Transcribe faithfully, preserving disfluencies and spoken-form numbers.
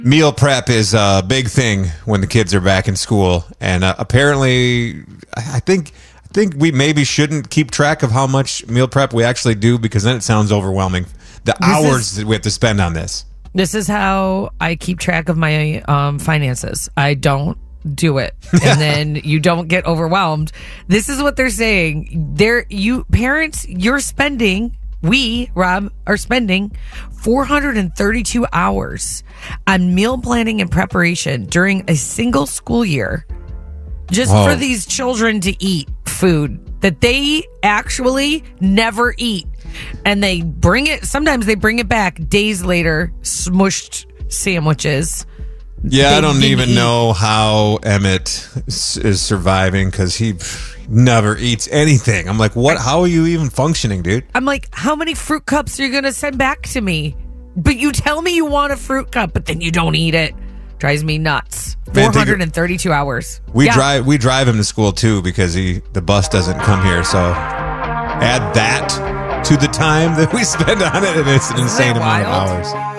Meal prep is a big thing when the kids are back in school, and uh, apparently, I think I think we maybe shouldn't keep track of how much meal prep we actually do, because then it sounds overwhelming. The this hours is, that we have to spend on this. This is how I keep track of my um, finances. I don't do it, and then you don't get overwhelmed. This is what they're saying. There, you parents, you're spending. We, Rob, are spending four hundred thirty-two hours on meal planning and preparation during a single school year just Whoa. for these children to eat food that they actually never eat. And they bring it, sometimes they bring it back days later, smushed sandwiches. Yeah, They I don't didn't even eat. know how Emmett is is surviving, because he never eats anything. I'm like, what? How are you even functioning, dude? I'm like, how many fruit cups are you going to send back to me? But you tell me you want a fruit cup, but then you don't eat it. Drives me nuts. Man, four think- hundred thirty-two hours. We Yeah. drive we drive him to school too, because he the bus doesn't come here. So add that to the time that we spend on it, and it's an insane amount of wild? hours.